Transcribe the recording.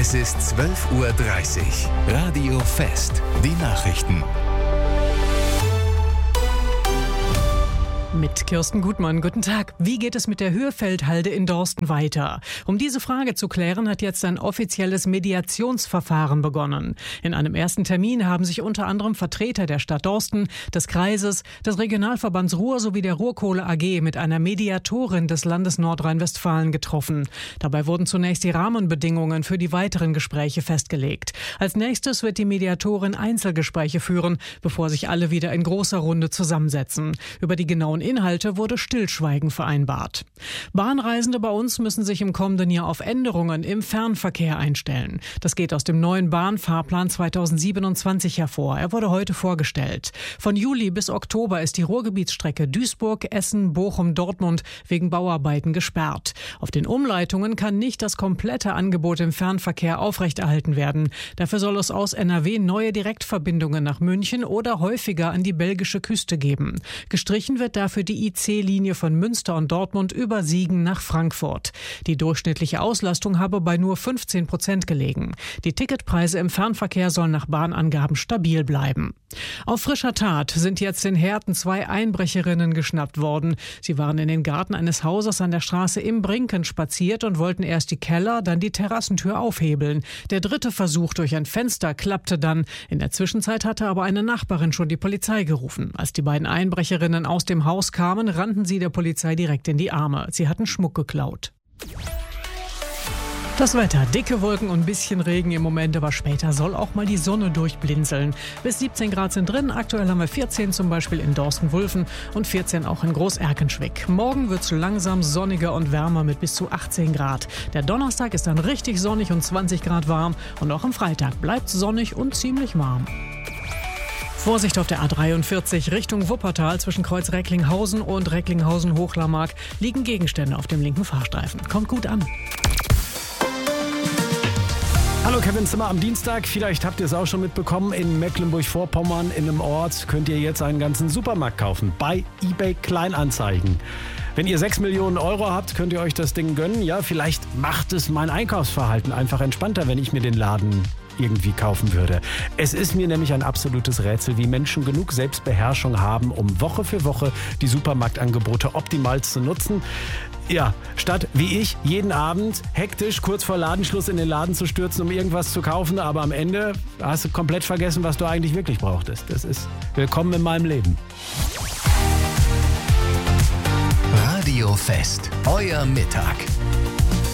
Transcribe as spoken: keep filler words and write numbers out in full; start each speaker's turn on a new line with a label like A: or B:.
A: Es ist zwölf Uhr dreißig. Radio Fest. Die Nachrichten.
B: Mit Kirsten Gutmann. Guten Tag. Wie geht es mit der Hürfeldhalde in Dorsten weiter? Um diese Frage zu klären, hat jetzt ein offizielles Mediationsverfahren begonnen. In einem ersten Termin haben sich unter anderem Vertreter der Stadt Dorsten, des Kreises, des Regionalverbands Ruhr sowie der Ruhrkohle A G mit einer Mediatorin des Landes Nordrhein-Westfalen getroffen. Dabei wurden zunächst die Rahmenbedingungen für die weiteren Gespräche festgelegt. Als nächstes wird die Mediatorin Einzelgespräche führen, bevor sich alle wieder in großer Runde zusammensetzen. Über die genauen Inhalte wurde Stillschweigen vereinbart. Bahnreisende bei uns müssen sich im kommenden Jahr auf Änderungen im Fernverkehr einstellen. Das geht aus dem neuen Bahnfahrplan zweitausendsiebenundzwanzig hervor. Er wurde heute vorgestellt. Von Juli bis Oktober ist die Ruhrgebietsstrecke Duisburg, Essen, Bochum, Dortmund wegen Bauarbeiten gesperrt. Auf den Umleitungen kann nicht das komplette Angebot im Fernverkehr aufrechterhalten werden. Dafür soll es aus N R W neue Direktverbindungen nach München oder häufiger an die belgische Küste geben. Gestrichen wird dafür für die I C-Linie von Münster und Dortmund über Siegen nach Frankfurt. Die durchschnittliche Auslastung habe bei nur fünfzehn Prozent gelegen. Die Ticketpreise im Fernverkehr sollen nach Bahnangaben stabil bleiben. Auf frischer Tat sind jetzt in Herten zwei Einbrecherinnen geschnappt worden. Sie waren in den Garten eines Hauses an der Straße Im Brinken spaziert und wollten erst die Keller, dann die Terrassentür aufhebeln. Der dritte Versuch durch ein Fenster klappte dann. In der Zwischenzeit hatte aber eine Nachbarin schon die Polizei gerufen. Als die beiden Einbrecherinnen aus dem Haus kamen, rannten sie der Polizei direkt in die Arme. Sie hatten Schmuck geklaut. Das Wetter, dicke Wolken und ein bisschen Regen im Moment, aber später soll auch mal die Sonne durchblinzeln. Bis siebzehn Grad sind drin, aktuell haben wir vierzehn zum Beispiel in Dorsten-Wulfen und vierzehn auch in Groß-Erkenschwick. Morgen wird es langsam sonniger und wärmer mit bis zu achtzehn Grad. Der Donnerstag ist dann richtig sonnig und zwanzig Grad warm und auch am Freitag bleibt es sonnig und ziemlich warm. Vorsicht auf der A dreiundvierzig Richtung Wuppertal zwischen Kreuz Recklinghausen und Recklinghausen-Hochlarmark liegen Gegenstände auf dem linken Fahrstreifen. Kommt gut an.
C: Hallo, Kevin Zimmer am Dienstag. Vielleicht habt ihr es auch schon mitbekommen. In Mecklenburg-Vorpommern in einem Ort könnt ihr jetzt einen ganzen Supermarkt kaufen. Bei eBay Kleinanzeigen. Wenn ihr sechs Millionen Euro habt, könnt ihr euch das Ding gönnen. Ja, vielleicht macht es mein Einkaufsverhalten einfach entspannter, wenn ich mir den Laden irgendwie kaufen würde. Es ist mir nämlich ein absolutes Rätsel, wie Menschen genug Selbstbeherrschung haben, um Woche für Woche die Supermarktangebote optimal zu nutzen. Ja, statt wie ich jeden Abend hektisch kurz vor Ladenschluss in den Laden zu stürzen, um irgendwas zu kaufen, aber am Ende hast du komplett vergessen, was du eigentlich wirklich brauchtest. Das ist willkommen in meinem Leben.
A: Radio Fest. Euer Mittag.